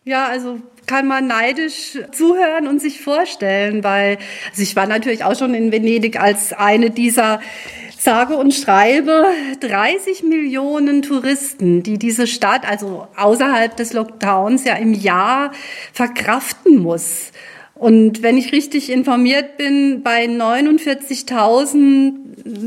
Ja, also kann man neidisch zuhören und sich vorstellen, weil also ich war natürlich auch schon in Venedig als eine dieser sage und schreibe 30 Millionen Touristen, die diese Stadt, also außerhalb des Lockdowns, ja im Jahr verkraften muss. Und wenn ich richtig informiert bin, bei 49.000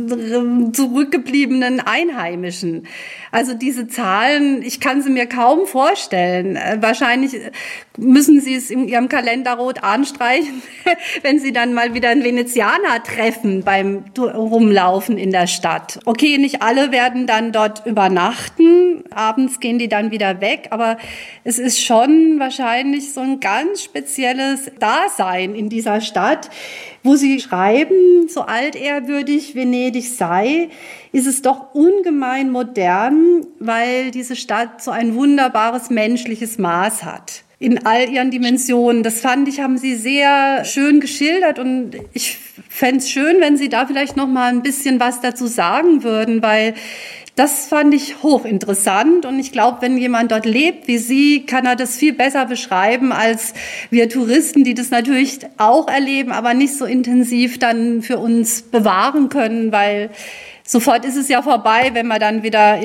zurückgebliebenen Einheimischen. Also diese Zahlen, ich kann sie mir kaum vorstellen. Wahrscheinlich müssen Sie es in Ihrem Kalender rot anstreichen, wenn Sie dann mal wieder einen Venezianer treffen beim Rumlaufen in der Stadt. Okay, nicht alle werden dann dort übernachten. Abends gehen die dann wieder weg. Aber es ist schon wahrscheinlich so ein ganz spezielles Dasein in dieser Stadt, wo Sie schreiben, so altehrwürdig Venedig sei, ist es doch ungemein modern, weil diese Stadt so ein wunderbares menschliches Maß hat. In all ihren Dimensionen. Das fand ich, haben Sie sehr schön geschildert und ich fände es schön, wenn Sie da vielleicht noch mal ein bisschen was dazu sagen würden, weil das fand ich hochinteressant und ich glaube, wenn jemand dort lebt wie Sie, kann er das viel besser beschreiben als wir Touristen, die das natürlich auch erleben, aber nicht so intensiv dann für uns bewahren können, weil sofort ist es ja vorbei, wenn wir dann wieder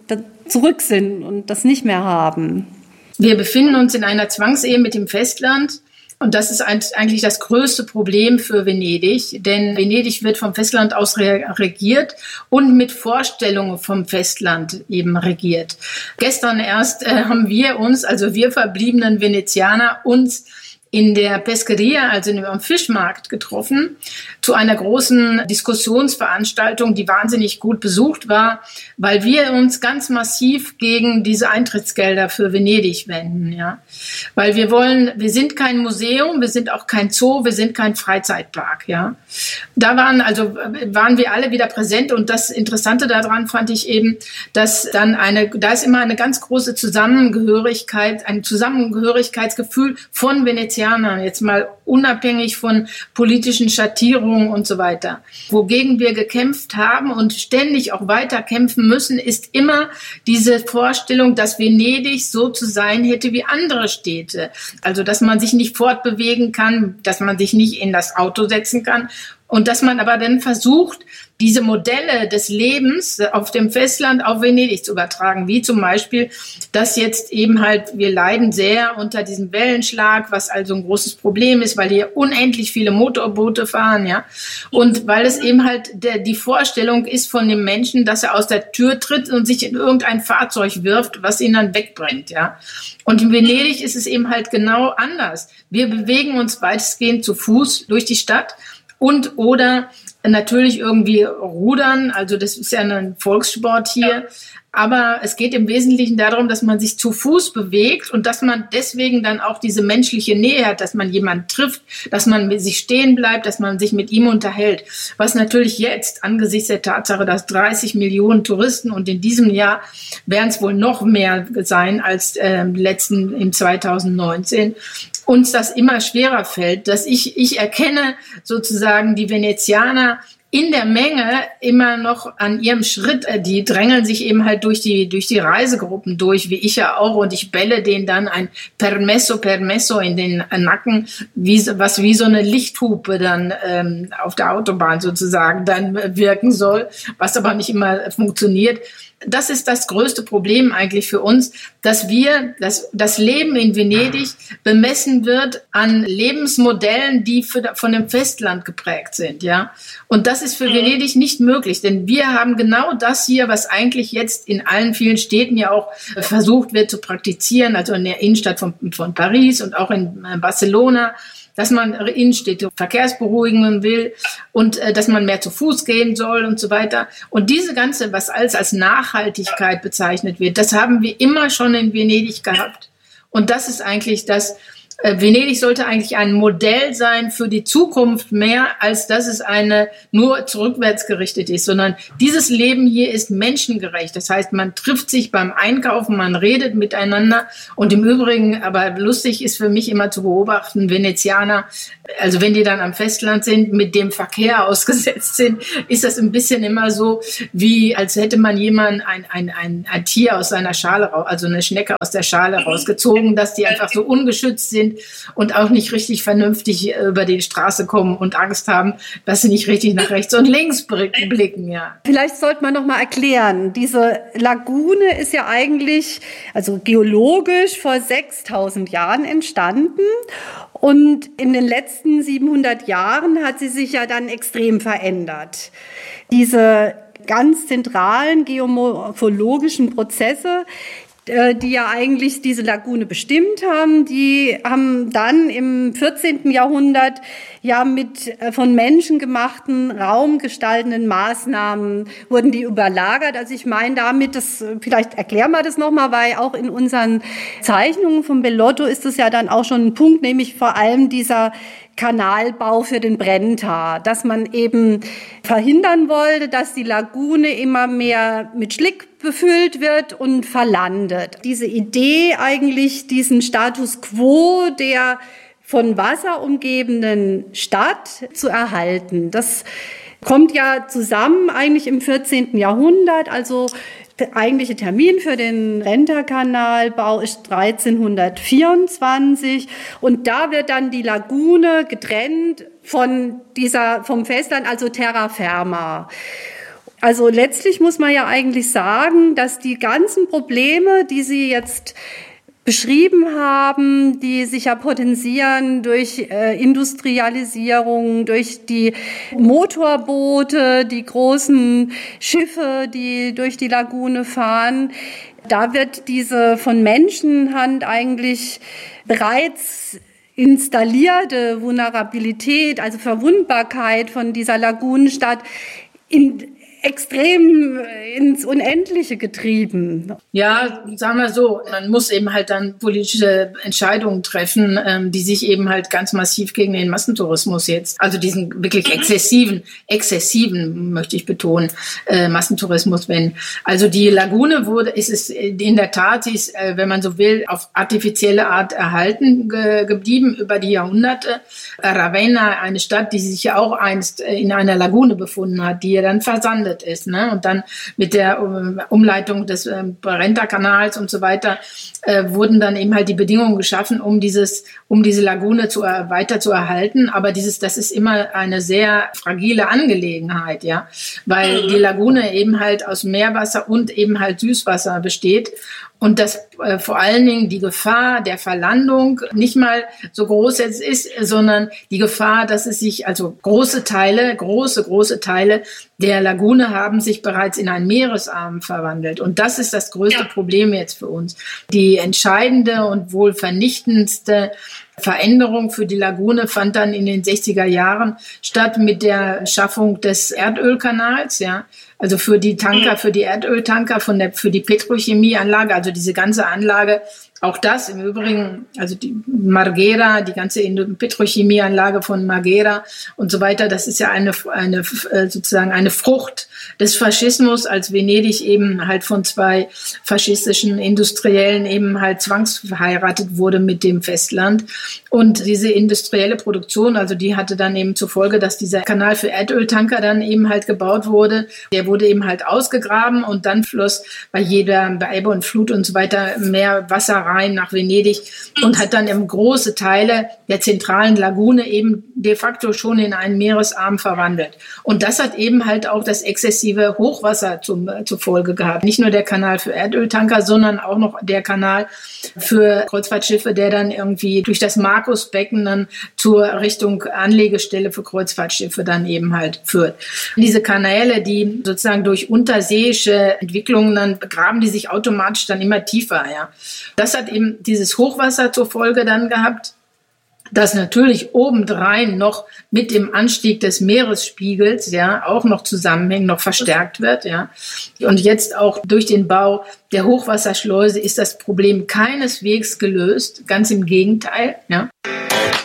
zurück sind und das nicht mehr haben. Wir befinden uns in einer Zwangsehe mit dem Festland. Und das ist eigentlich das größte Problem für Venedig, denn Venedig wird vom Festland aus regiert und mit Vorstellungen vom Festland eben regiert. Gestern erst haben wir verbliebenen Venezianer, uns in der Pescheria, also am Fischmarkt getroffen, zu einer großen Diskussionsveranstaltung, die wahnsinnig gut besucht war, weil wir uns ganz massiv gegen diese Eintrittsgelder für Venedig wenden, ja. Weil wir sind kein Museum, wir sind auch kein Zoo, wir sind kein Freizeitpark, ja. Da waren wir alle wieder präsent und das Interessante daran fand ich eben, dass da ist immer eine ganz große Zusammengehörigkeit, ein Zusammengehörigkeitsgefühl von Venezianern, jetzt mal unabhängig von politischen Schattierungen und so weiter. Wogegen wir gekämpft haben und ständig auch weiter kämpfen müssen, ist immer diese Vorstellung, dass Venedig so zu sein hätte wie andere Städte. Also, dass man sich nicht fortbewegen kann, dass man sich nicht in das Auto setzen kann und dass man aber dann versucht, diese Modelle des Lebens auf dem Festland auf Venedig zu übertragen, wie zum Beispiel, dass jetzt eben halt, wir leiden sehr unter diesem Wellenschlag, was also ein großes Problem ist, weil hier unendlich viele Motorboote fahren, ja, und weil es eben halt die Vorstellung ist von dem Menschen, dass er aus der Tür tritt und sich in irgendein Fahrzeug wirft, was ihn dann wegbringt, ja. Und in Venedig ist es eben halt genau anders. Wir bewegen uns weitestgehend zu Fuß durch die Stadt oder natürlich irgendwie rudern, also das ist ja ein Volkssport hier, ja. Aber es geht im Wesentlichen darum, dass man sich zu Fuß bewegt und dass man deswegen dann auch diese menschliche Nähe hat, dass man jemanden trifft, dass man mit sich stehen bleibt, dass man sich mit ihm unterhält. Was natürlich jetzt angesichts der Tatsache, dass 30 Millionen Touristen und in diesem Jahr werden es wohl noch mehr sein als im 2019, uns das immer schwerer fällt, dass ich erkenne sozusagen die Venezianer in der Menge immer noch an ihrem Schritt, die drängeln sich eben halt durch die Reisegruppen durch, wie ich ja auch, und ich bälle denen dann ein Permesso in den Nacken, was wie so eine Lichthupe dann auf der Autobahn sozusagen dann wirken soll, was aber nicht immer funktioniert. Das ist das größte Problem eigentlich für uns, dass das Leben in Venedig bemessen wird an Lebensmodellen, die von dem Festland geprägt sind, ja. Und das ist für Venedig nicht möglich, denn wir haben genau das hier, was eigentlich jetzt in allen vielen Städten ja auch versucht wird zu praktizieren, also in der Innenstadt von Paris und auch in Barcelona, dass man Innenstädte verkehrsberuhigen will und dass man mehr zu Fuß gehen soll und so weiter. Und diese ganze, was als Nachhaltigkeit bezeichnet wird, das haben wir immer schon in Venedig gehabt. Und das ist eigentlich das, Venedig sollte eigentlich ein Modell sein für die Zukunft mehr, als dass es eine nur zurückwärts gerichtet ist, sondern dieses Leben hier ist menschengerecht. Das heißt, man trifft sich beim Einkaufen, man redet miteinander und im Übrigen, aber lustig ist für mich immer zu beobachten, Venezianer, also wenn die dann am Festland sind, mit dem Verkehr ausgesetzt sind, ist das ein bisschen immer so, wie als hätte man jemanden ein Tier aus seiner Schale, also eine Schnecke aus der Schale rausgezogen, dass die einfach so ungeschützt sind und auch nicht richtig vernünftig über die Straße kommen und Angst haben, dass sie nicht richtig nach rechts und links blicken, ja. Vielleicht sollte man noch mal erklären, diese Lagune ist ja eigentlich, also geologisch vor 6.000 Jahren entstanden und in den letzten 700 Jahren hat sie sich ja dann extrem verändert. Diese ganz zentralen geomorphologischen Prozesse, die ja eigentlich diese Lagune bestimmt haben, die haben dann im 14. Jahrhundert ja mit von Menschen gemachten, raumgestaltenden Maßnahmen wurden die überlagert. Also ich meine damit, vielleicht erklären wir das nochmal, weil auch in unseren Zeichnungen von Bellotto ist das ja dann auch schon ein Punkt, nämlich vor allem dieser Kanalbau für den Brenta, dass man eben verhindern wollte, dass die Lagune immer mehr mit Schlick befüllt wird und verlandet. Diese Idee eigentlich, diesen Status quo der von Wasser umgebenen Stadt zu erhalten, das kommt ja zusammen eigentlich im 14. Jahrhundert, also der eigentliche Termin für den Brenta-Kanalbau ist 1324 und da wird dann die Lagune getrennt vom Festland, also Terra Firma. Also letztlich muss man ja eigentlich sagen, dass die ganzen Probleme, die Sie jetzt beschrieben haben, die sich ja potenzieren durch Industrialisierung, durch die Motorboote, die großen Schiffe, die durch die Lagune fahren. Da wird diese von Menschenhand eigentlich bereits installierte Vulnerabilität, also Verwundbarkeit von dieser Lagunenstadt extrem ins Unendliche getrieben. Ja, sagen wir so, man muss eben halt dann politische Entscheidungen treffen, die sich eben halt ganz massiv gegen den Massentourismus jetzt, also diesen wirklich exzessiven, möchte ich betonen, Massentourismus wenden. Also die Lagune ist es in der Tat, sie ist, wenn man so will, auf artifizielle Art erhalten geblieben über die Jahrhunderte. Ravenna, eine Stadt, die sich ja auch einst in einer Lagune befunden hat, die ja dann versandet ist, ne? Und dann mit der Umleitung des Brenta-Kanals und so weiter wurden dann eben halt die Bedingungen geschaffen, um diese Lagune weiter zu erhalten. Aber das ist immer eine sehr fragile Angelegenheit, ja, weil die Lagune eben halt aus Meerwasser und eben halt Süßwasser besteht. Und dass vor allen Dingen die Gefahr der Verlandung nicht mal so groß jetzt ist, sondern die Gefahr, dass es sich, also große Teile der Lagune haben sich bereits in einen Meeresarm verwandelt. Und das ist das größte Problem jetzt für uns. Die entscheidende und wohl vernichtendste Veränderung für die Lagune fand dann in den 60er Jahren statt mit der Schaffung des Erdölkanals, ja. Also für die Tanker, für die Erdöltanker, für die Petrochemieanlage, also diese ganze Anlage, auch das im Übrigen, also die Marghera, die ganze Petrochemieanlage von Marghera und so weiter, das ist ja sozusagen eine Frucht des Faschismus, als Venedig eben halt von zwei faschistischen Industriellen eben halt zwangsverheiratet wurde mit dem Festland. Und diese industrielle Produktion, also die hatte dann eben zur Folge, dass dieser Kanal für Erdöltanker dann eben halt gebaut wurde. Der wurde eben halt ausgegraben und dann floss bei Ebbe und Flut und so weiter mehr Wasser rein nach Venedig und hat dann eben große Teile der zentralen Lagune eben de facto schon in einen Meeresarm verwandelt. Und das hat eben halt auch das exzessive Hochwasser zur Folge gehabt. Nicht nur der Kanal für Erdöltanker, sondern auch noch der Kanal für Kreuzfahrtschiffe, der dann irgendwie durch das Markusbecken dann zur Richtung Anlegestelle für Kreuzfahrtschiffe dann eben halt führt. Diese Kanäle, die sozusagen durch unterseeische Entwicklungen dann graben die sich automatisch dann immer tiefer, ja. Das hat eben dieses Hochwasser zur Folge dann gehabt. das natürlich obendrein noch mit dem Anstieg des Meeresspiegels, ja, auch noch zusammenhängt, noch verstärkt wird, ja. Und jetzt auch durch den Bau der Hochwasserschleuse ist das Problem keineswegs gelöst, ganz im Gegenteil, ja.